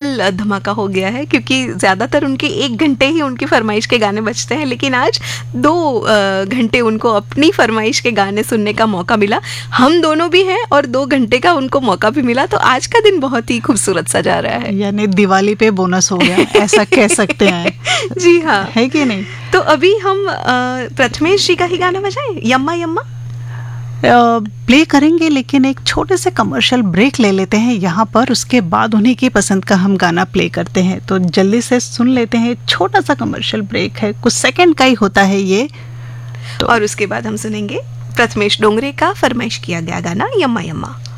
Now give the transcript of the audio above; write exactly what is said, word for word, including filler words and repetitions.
Double धमाका हो गया है, क्योंकि ज़्यादातर उनके एक घंटे ही उनकी फरमाइश के गाने बजते हैं, लेकिन आज दो घंटे उनको अपनी फरमाइश के गाने सुनने का मौका मिला। हम दोनों भी हैं और दो घंटे का उनको मौका भी मिला, तो आज का दिन बहुत ही खूबसूरत सा जा रहा है। यानी दिवाली पे बोनस हो गया, ऐसा कह सकते हैं। जी हाँ, है कि नहीं? तो अभी हम प्रथमेश जी का ही गाना बजाएं, यम्मा यम्मा प्ले करेंगे, लेकिन एक छोटे से कमर्शियल ब्रेक ले लेते हैं यहाँ पर। उसके बाद उन्हीं की पसंद का हम गाना प्ले करते हैं, तो जल्दी से सुन लेते हैं। छोटा सा कमर्शियल ब्रेक है, कुछ सेकंड का ही होता है ये तो। और उसके बाद हम सुनेंगे प्रथमेश डोंगरे का फरमाइश किया गया गाना यम्मा यम्मा।